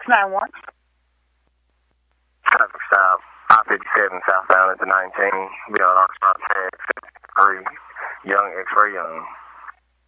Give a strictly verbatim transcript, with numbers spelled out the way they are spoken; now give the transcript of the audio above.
nine one. Traffic stop, I fifty-seven southbound at the nineteen. Be on our spot tag fifty-three, Young X-Ray Young.